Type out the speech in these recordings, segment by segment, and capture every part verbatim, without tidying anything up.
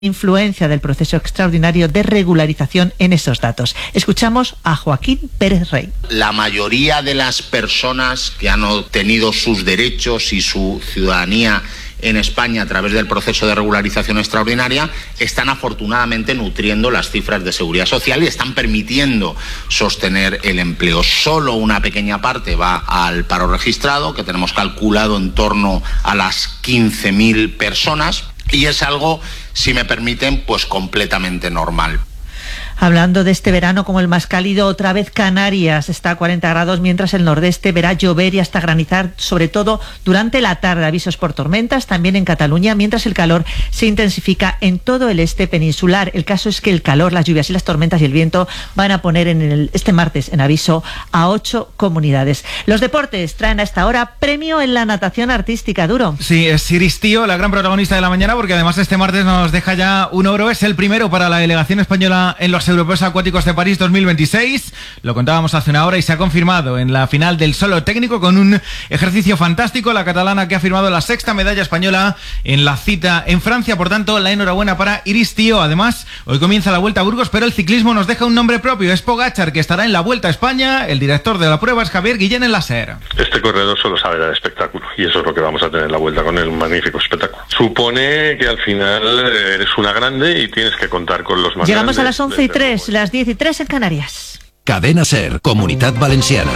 influencia del proceso extraordinario de regularización en esos datos. Escuchamos a Joaquín Pérez Rey. La mayoría de las personas que han obtenido sus derechos y su ciudadanía en España a través del proceso de regularización extraordinaria están afortunadamente nutriendo las cifras de seguridad social y están permitiendo sostener el empleo. Solo una pequeña parte va al paro registrado, que tenemos calculado en torno a las quince mil personas, y es algo, si me permiten, pues completamente normal. Hablando de este verano como el más cálido, otra vez Canarias está a cuarenta grados, mientras el nordeste verá llover y hasta granizar, sobre todo durante la tarde. Avisos por tormentas también en Cataluña, mientras el calor se intensifica en todo el este peninsular. El caso es que el calor, las lluvias y las tormentas y el viento van a poner en el, este martes en aviso a ocho comunidades. Los deportes traen a esta hora premio en la natación artística. Duro. Sí, es Iris Tío, la gran protagonista de la mañana, porque además este martes nos deja ya un oro. Es el primero para la delegación española en los Europeos Acuáticos de París dos mil veintiséis. Lo contábamos hace una hora y se ha confirmado en la final del solo técnico con un ejercicio fantástico. La catalana que ha firmado la sexta medalla española en la cita en Francia. Por tanto, la enhorabuena para Iris Tío. Además, hoy comienza la Vuelta a Burgos, pero el ciclismo nos deja un nombre propio. Es Pogačar, que estará en la Vuelta a España. El director de la prueba es Javier Guillén en la SER. Este corredor solo sabe dar espectáculo y eso es lo que vamos a tener en la Vuelta, con el magnífico espectáculo. Supone que al final eres una grande y tienes que contar con los más Llegamos grandes. a las once y tres, las diez y tres en Canarias. Cadena SER, Comunitat Valenciana.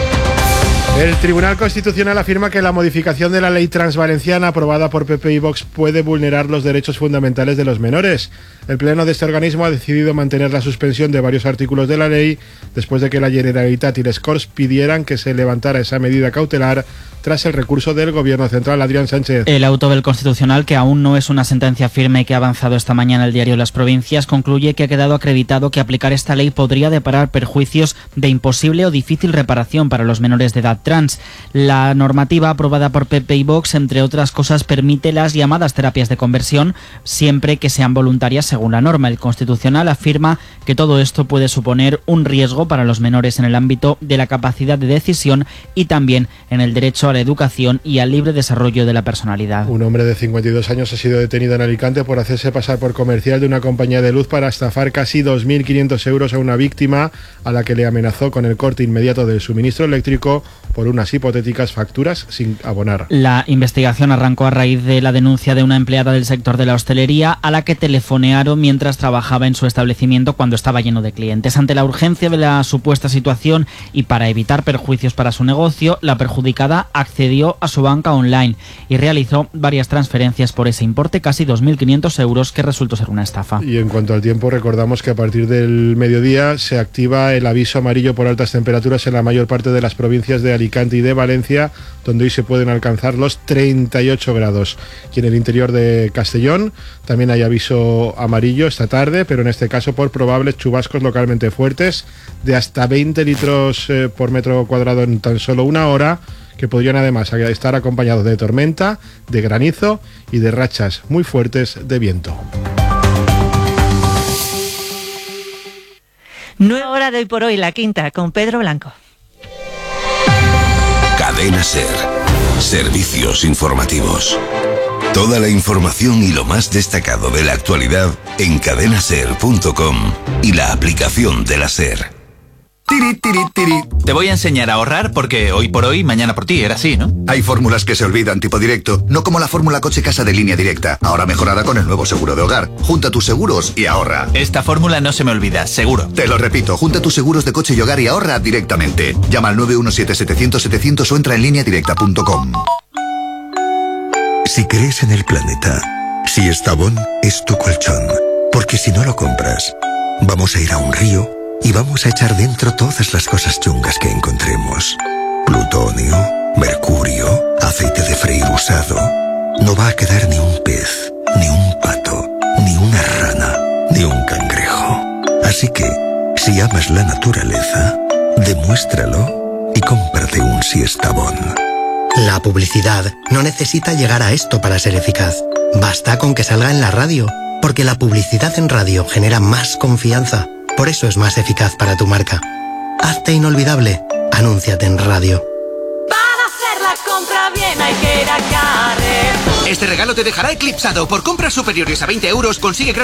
El Tribunal Constitucional afirma que la modificación de la ley transvalenciana aprobada por P P y Vox puede vulnerar los derechos fundamentales de los menores. El pleno de este organismo ha decidido mantener la suspensión de varios artículos de la ley después de que la Generalitat y les Corts pidieran que se levantara esa medida cautelar tras el recurso del Gobierno central. Adrián Sánchez. El auto del Constitucional, que aún no es una sentencia firme y que ha avanzado esta mañana el diario Las Provincias, concluye que ha quedado acreditado que aplicar esta ley podría deparar perjuicios de imposible o difícil reparación para los menores de edad trans. La normativa aprobada por P P y Vox, entre otras cosas, permite las llamadas terapias de conversión siempre que sean voluntarias según la norma. El Constitucional afirma que todo esto puede suponer un riesgo para los menores en el ámbito de la capacidad de decisión y también en el derecho a la educación y al libre desarrollo de la personalidad. Un hombre de cincuenta y dos años ha sido detenido en Alicante por hacerse pasar por comercial de una compañía de luz para estafar casi dos mil quinientos euros a una víctima a la que le amenazó con el corte inmediato del suministro eléctrico por unas hipotéticas facturas sin abonar. La investigación arrancó a raíz de la denuncia de una empleada del sector de la hostelería a la que telefonearon mientras trabajaba en su establecimiento cuando estaba lleno de clientes. Ante la urgencia de la supuesta situación y para evitar perjuicios para su negocio, la perjudicada accedió a su banca online y realizó varias transferencias por ese importe, casi dos mil quinientos euros, que resultó ser una estafa. Y en cuanto al tiempo, recordamos que a partir del mediodía se activa el aviso amarillo por altas temperaturas en la mayor parte de las provincias de Alicante y de Valencia, donde hoy se pueden alcanzar los treinta y ocho grados. Y en el interior de Castellón también hay aviso amarillo esta tarde, pero en este caso por probables chubascos localmente fuertes de hasta veinte litros eh, por metro cuadrado en tan solo una hora, que podrían además estar acompañados de tormenta, de granizo y de rachas muy fuertes de viento. Nueva hora de Hoy por Hoy, la quinta, con Pedro Blanco. Cadena SER. Servicios informativos. Toda la información y lo más destacado de la actualidad en cadena ser punto com y la aplicación de la SER. Tiri, tiri, tiri. Te voy a enseñar a ahorrar porque hoy por hoy, mañana por ti, era así, ¿no? Hay fórmulas que se olvidan, tipo directo, no como la fórmula coche casa de Línea Directa, ahora mejorada con el nuevo seguro de hogar. Junta tus seguros y ahorra. Esta fórmula no se me olvida, seguro. Te lo repito, junta tus seguros de coche y hogar y ahorra directamente. Llama al nueve uno siete, setecientos, setecientos o entra en línea directa punto com. Si crees en el planeta, si Estavón es tu colchón, porque si no lo compras, vamos a ir a un río y vamos a echar dentro todas las cosas chungas que encontremos. Plutonio, mercurio, aceite de freír usado. No va a quedar ni un pez, ni un pato, ni una rana, ni un cangrejo. Así que, si amas la naturaleza, demuéstralo y cómprate un Siestabón. La publicidad no necesita llegar a esto para ser eficaz. Basta con que salga en la radio, porque la publicidad en radio genera más confianza. Por eso es más eficaz para tu marca. Hazte inolvidable. Anúnciate en radio. Para hacer la compra bien hay que ir a Carrefour. Este regalo te dejará eclipsado. Por compras superiores a veinte euros consigue